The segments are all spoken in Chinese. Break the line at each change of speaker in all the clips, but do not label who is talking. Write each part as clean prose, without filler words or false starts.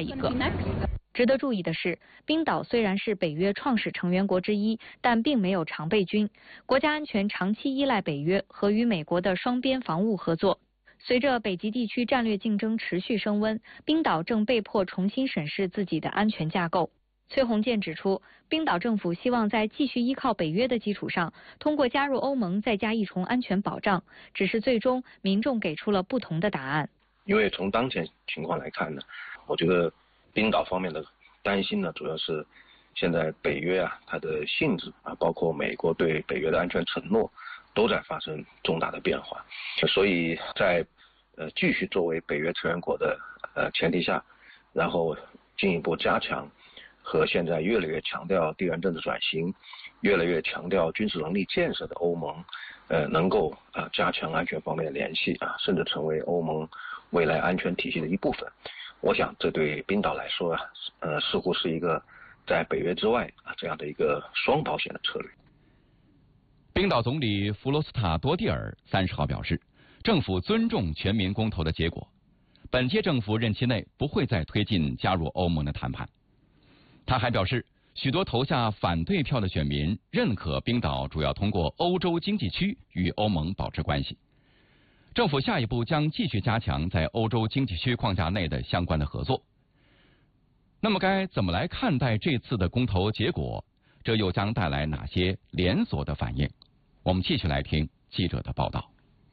一个。值得注意的是，冰岛虽然是北约创始成员国之一，但并没有常备军，国家安全长期依赖北约和与美国的双边防务合作。随着北极地区战略竞争持续升温，冰岛正被迫重新审视自己的安全架构。崔洪建指出，冰岛政府希望在继续依靠北约的基础上，通过加入欧盟再加一重安全保障，只是最终民众给出了不同的答案。
因为从当前情况来看呢，我觉得冰岛方面的担心呢，主要是现在北约它的性质包括美国对北约的安全承诺都在发生重大的变化，所以在继续作为北约成员国的前提下，然后进一步加强和现在越来越强调地缘政治转型、越来越强调军事能力建设的欧盟，能够加强安全方面的联系甚至成为欧盟未来安全体系的一部分。我想这对冰岛来说似乎是一个在北约之外这样的一个双保险的策略。
冰岛总理弗罗斯塔多蒂尔30号表示，政府尊重全民公投的结果，本届政府任期内不会再推进加入欧盟的谈判。他还表示，许多投下反对票的选民认可冰岛主要通过欧洲经济区与欧盟保持关系。政府下一步将继续加强在欧洲经济区框架内的相关的合作。那么该怎么来看待这次的公投结果？这又将带来哪些连锁的反应？我们继续来听记者的报道。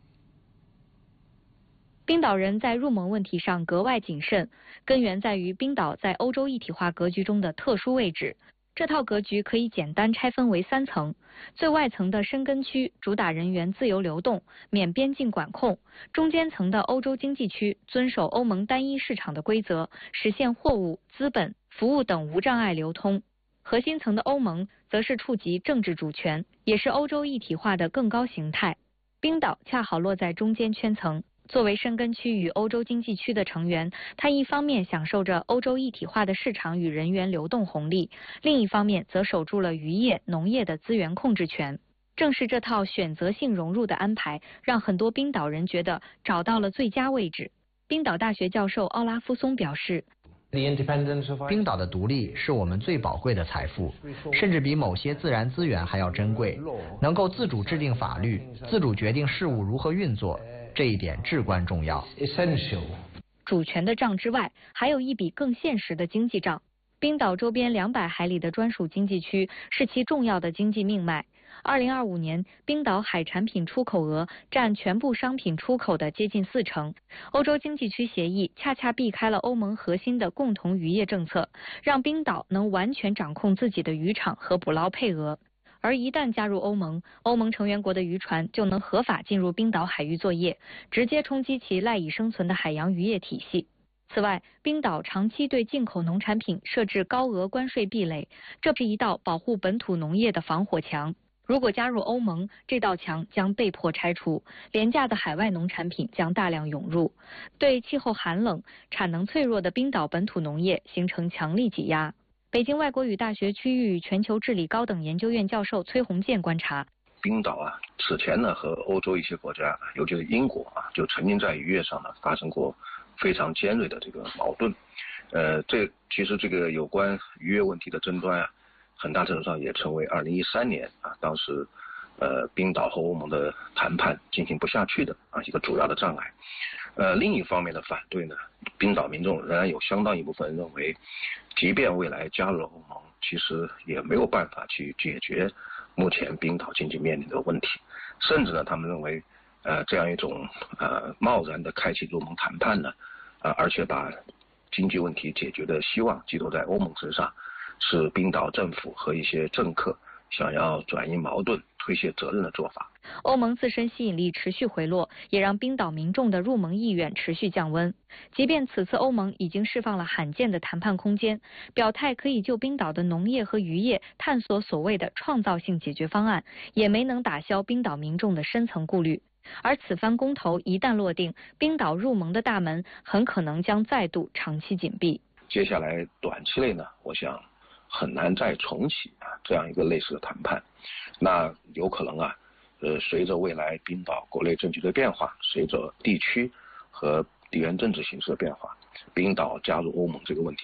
冰岛人在入盟问题上格外谨慎，根源在于冰岛在欧洲一体化格局中的特殊位置。这套格局可以简单拆分为3层，最外层的申根区主打人员自由流动，免边境管控；中间层的欧洲经济区遵守欧盟单一市场的规则，实现货物、资本、服务等无障碍流通；核心层的欧盟则是触及政治主权，也是欧洲一体化的更高形态。冰岛恰好落在中间圈层。作为申根区与欧洲经济区的成员，它一方面享受着欧洲一体化的市场与人员流动红利，另一方面则守住了渔业、农业的资源控制权。正是这套选择性融入的安排，让很多冰岛人觉得找到了最佳位置。冰岛大学教授奥拉夫松表示，
冰岛的独立是我们最宝贵的财富，甚至比某些自然资源还要珍贵。能够自主制定法律，自主决定事务如何运作，这一点至关重要。
主权的账之外，还有一笔更现实的经济账。冰岛周边200海里的专属经济区是其重要的经济命脉。2025年，冰岛海产品出口额占全部商品出口的接近40%。欧洲经济区协议恰恰避开了欧盟核心的共同渔业政策，让冰岛能完全掌控自己的渔场和捕捞配额。而一旦加入欧盟，欧盟成员国的渔船就能合法进入冰岛海域作业，直接冲击其赖以生存的海洋渔业体系。此外，冰岛长期对进口农产品设置高额关税壁垒，这是一道保护本土农业的防火墙。如果加入欧盟，这道墙将被迫拆除，廉价的海外农产品将大量涌入，对气候寒冷、产能脆弱的冰岛本土农业形成强力挤压。北京外国语大学区域与全球治理高等研究院教授崔洪建观察，
冰岛此前呢和欧洲一些国家，尤其是英国就曾经在渔业上呢发生过非常尖锐的这个矛盾。其实这个有关渔业问题的争端很大程度上也成为2013年当时冰岛和欧盟的谈判进行不下去的一个主要的障碍。另一方面的反对呢，冰岛民众仍然有相当一部分认为，即便未来加入了欧盟，其实也没有办法去解决目前冰岛经济面临的问题，甚至呢，他们认为这样一种贸然的开启入盟谈判呢，而且把经济问题解决的希望寄托在欧盟身上，是冰岛政府和一些政客想要转移矛盾、推卸责任的做法。
欧盟自身吸引力持续回落，也让冰岛民众的入盟意愿持续降温。即便此次欧盟已经释放了罕见的谈判空间，表态可以就冰岛的农业和渔业探索所谓的创造性解决方案，也没能打消冰岛民众的深层顾虑。而此番公投一旦落定，冰岛入盟的大门很可能将再度长期紧闭。
接下来短期内呢，我想很难再重启这样一个类似的谈判。那有可能随着未来冰岛国内政局的变化，随着地区和地缘政治形势的变化，冰岛加入欧盟这个问题